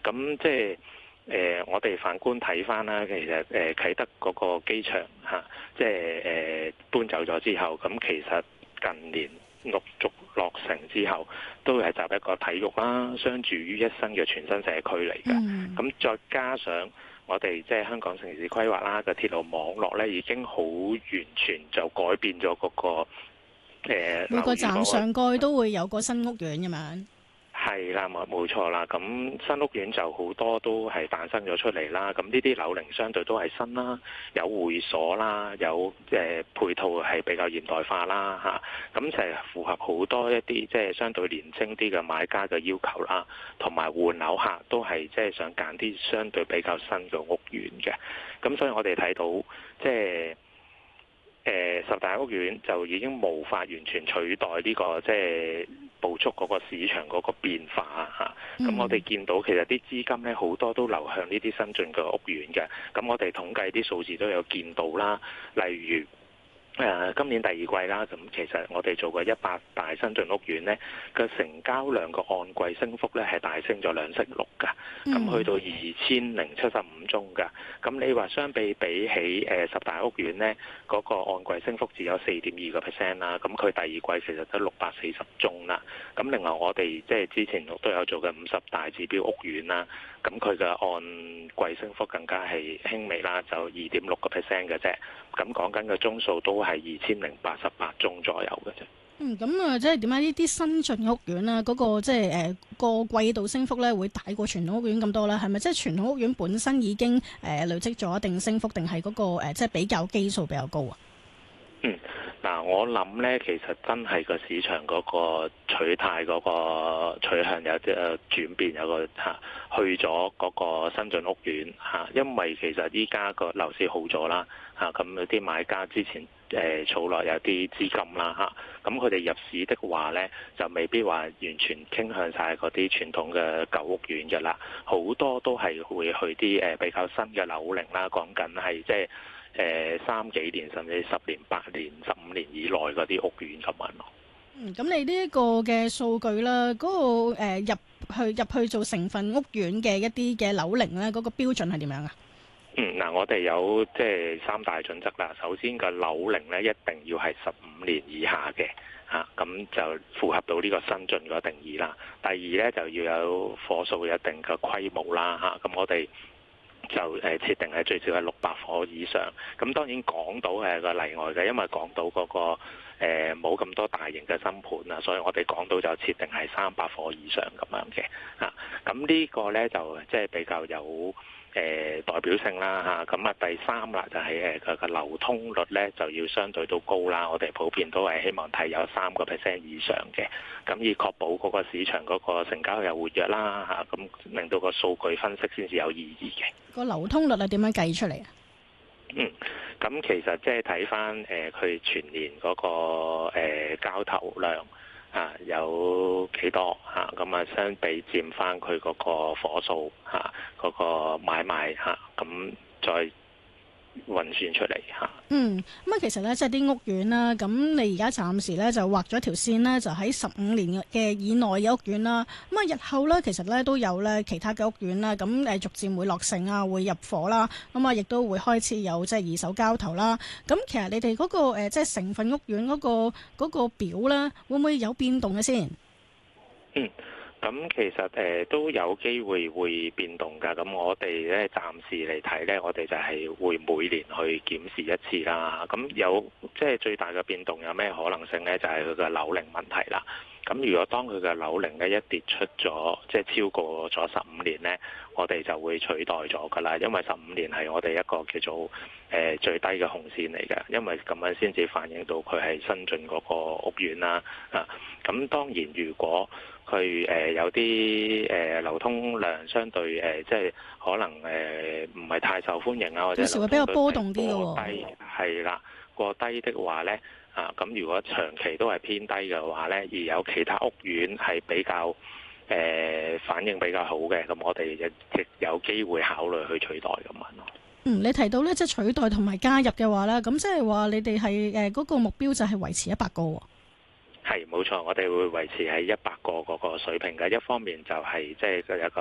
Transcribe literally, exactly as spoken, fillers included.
咁即係誒，我哋反觀睇翻啦，其實誒、呃、啟德嗰個機場嚇、啊，即係誒、呃、搬走咗之後，咁其實近年陸續落成之後，都係集一個體育啦，相住於一身嘅全新社區嚟嘅。咁、嗯、再加上我哋即係香港城市規劃啦嘅鐵路網絡咧，已經好完全就改變咗嗰、那個。誒每個站上蓋都會有個新屋苑咁樣， 係啦，冇冇錯啦。咁新屋苑就好多都係誕生咗出嚟啦。咁呢啲樓齡相對都係新啦，有會所啦，有誒、呃、配套係比較現代化啦嚇。咁、啊、就係符合好多一啲即係相對年輕啲嘅買家嘅要求啦，同埋換樓客都係即係想揀啲相對比較新嘅屋苑嘅。咁所以我哋睇到即係。誒、呃、十大屋苑就已經無法完全取代呢、這個即係捕捉嗰個市場嗰個變化嚇。咁、啊、我哋見到其實啲資金咧好多都流向呢啲新進嘅屋苑嘅。咁我哋統計啲數字都有見到啦，例如。誒、呃、今年第二季啦，咁其實我哋做過一百大新進屋苑呢個成交量個按季升幅咧係大升咗兩成六㗎，咁、嗯、去到二千零七十五宗㗎。咁你話相比比起誒、呃、十大屋苑呢，嗰、那個按季升幅只有四點二個 percent 啦。咁佢第二季其實得六百四十宗啦。咁另外我哋即係之前都有做嘅五十大指標屋苑啦，咁佢嘅按季升幅更加係輕微啦，就二點六個 percent 嘅啫。咁講緊嘅宗數都係二千零八十八宗左右嘅啫。 嗯，咁啊，即係點解呢啲新進屋苑啦，嗰、那個即係誒個季度升幅咧會大過傳統屋苑咁多咧？係咪即係傳統屋苑本身已經誒、呃、累積咗一定升幅，定係嗰個誒、呃、即係比較基數比較高啊？ 嗯，嗱，我諗咧，其實真係個市場嗰個取態嗰個取向有啲誒轉變，有個嚇去咗嗰個新進屋苑嚇，因為其實依家個樓市好咗啦嚇，咁有啲買家之前誒儲落有啲資金啦嚇，咁佢哋入市的話咧，就未必話完全傾向晒嗰啲傳統嘅舊屋苑嘅啦，好多都係會去啲誒比較新嘅樓齡啦，講緊係即係。誒、呃、三幾年甚至十年、八年、十五年以內嗰啲屋苑咁樣咯。 嗯，咁你呢一個嘅數據啦，嗰、那個、呃、入去入去做成分屋苑嘅一啲嘅樓齡咧，嗰、那個標準係點樣啊？ 嗯，嗱，我哋有即係三大準則啦。首先個樓齡咧一定要係十五年以下嘅嚇，咁、啊、就符合到呢個新進個定義啦。第二咧就要有伙數有一定嘅規模啦嚇，咁、啊、我哋。就誒設定係最少係六百伙以上，咁當然港島係個例外嘅，因為港島嗰個誒冇咁多大型嘅新盤啊，所以我哋港島就設定係三百伙以上咁樣嘅嚇。咁呢個咧就即係比較有誒代表性啦嚇。咁啊第三啦就係誒佢個流通率咧就要相對都高啦，我哋普遍都係希望睇有三個 percent 以上嘅，咁以確保嗰個市場嗰個成交又活躍啦嚇，咁令到個數據分析先至有意義嘅。 個流通率係點樣計出嚟啊？ 嗯，咁其實即係睇翻誒佢全年嗰、那個、呃、交投量啊有幾多嚇，咁啊相比佔翻佢嗰個伙數嚇嗰個買賣嚇，咁、啊、再運算出嚟嚇。 嗯，咁啊，其實咧，即係啲屋苑啦，咁你而家暫時咧就畫咗條線咧，就喺十五年嘅以內嘅屋苑啦。咁啊，日後咧，其實咧都有咧其他嘅屋苑啦，咁誒逐漸會落成啊，會入伙啦。咁啊，亦都會開始有即係二手交投啦。咁其實你哋嗰、嗰個誒即係成分屋苑嗰、嗰個嗰、嗰個表咧，會唔會有變動嘅先？ 嗯。咁其實誒、呃、都有機會會變動㗎，咁我哋咧暫時嚟睇咧，我哋就係會每年去檢視一次啦。咁有即係最大嘅變動有咩可能性咧？就係佢嘅樓齡問題啦。咁如果當佢嘅樓齡咧一跌出咗，即係超過咗十五年咧，我哋就會取代咗㗎啦。因為十五年係我哋一個叫做誒、呃、最低嘅紅線嚟嘅，因為咁樣先至反映到佢係新進嗰個屋苑啦。啊，咁當然如果佢誒、呃、有啲誒、呃、流通量相對誒、呃，即係可能誒唔係太受歡迎啊，或者有時會比較波動啲嘅喎。低係啦，過低的話咧啊，咁如果長期都係偏低嘅話咧，而有其他屋苑係比較誒、呃、反應比較好嘅，咁我哋亦亦有機會考慮去取代咁樣咯。 嗯，你提到咧即係取代同埋加入嘅話咧，咁即係話你哋係誒嗰個目標就係維持一百個喎。 係冇錯，我哋會維持喺一百個嗰個水平嘅。一方面就係即係有個